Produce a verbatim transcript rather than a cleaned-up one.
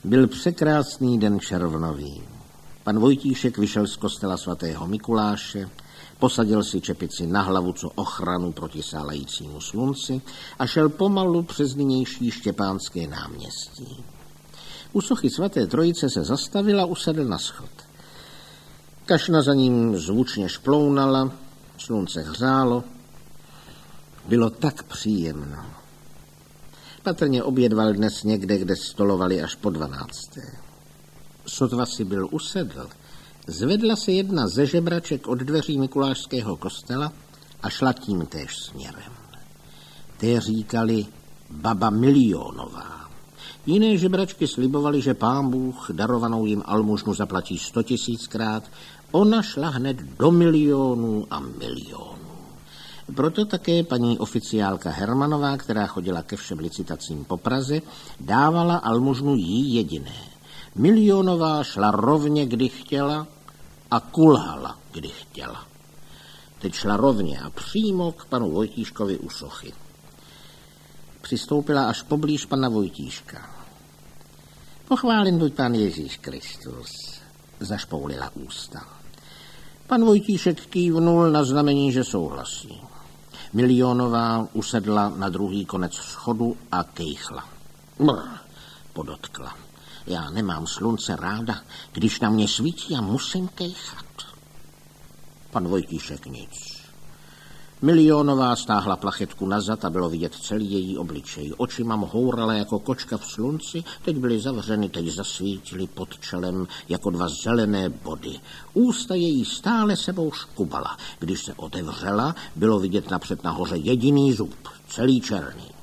Byl překrásný den červnový. Pan Vojtíšek vyšel z kostela svatého Mikuláše, posadil si čepici na hlavu co ochranu proti sálajícímu slunci a šel pomalu přes nynější Štěpánské náměstí. U sochy svaté Trojice se zastavil a usedl na schod. Kašna za ním zvučně šplounala, slunce hřálo. Bylo tak příjemno. Patrně obědval dnes někde, kde stolovali až po dvanácté. Sotva si byl usedl, zvedla se jedna ze žebraček od dveří Mikulášského kostela a šla tím též směrem. Té říkali baba Milionová. Jiné žebračky slibovaly, že Pán Bůh darovanou jim almužnu zaplatí sto tisíckrát. Ona šla hned do milionů a milionů. Proto také paní oficiálka Hermanová, která chodila ke všem licitacím po Praze, dávala almužnu jí jediné. Milionová šla rovně, kdy chtěla, a kulhala, kdy chtěla. Teď šla rovně a přímo k panu Vojtíškovi u sochy. Přistoupila až poblíž pana Vojtíška. Pochválen buď Pán Ježíš Kristus, zašpoulila ústa. Pan Vojtíšek kývnul na znamení, že souhlasí. Milionová usedla na druhý konec schodu a kejchla. Brr, podotkla. Já nemám slunce ráda, když na mě svítí a musím kejchat. Pan Vojtíšek nic. Milionová stáhla plachetku nazad a bylo vidět celý její obličej. Oči mám hourala jako kočka v slunci, teď byly zavřeny, teď zasvítily pod čelem jako dva zelené body. Ústa její stále sebou škubala. Když se otevřela, bylo vidět napřed nahoře jediný zub, celý černý.